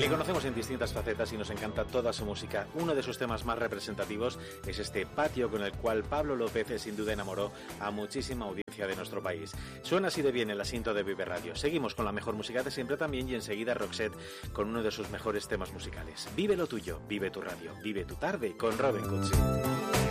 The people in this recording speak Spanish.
Le conocemos en distintas facetas y nos encanta toda su música. Uno de sus temas más representativos es este Patio, con el cual Pablo López sin duda enamoró a muchísima audiencia de nuestro país. Suena así de bien el asiento de Vive Radio. Seguimos con la mejor música de siempre también y enseguida Roxette con uno de sus mejores temas musicales. Vive lo tuyo, vive tu radio, vive tu tarde con Robin Cutsi.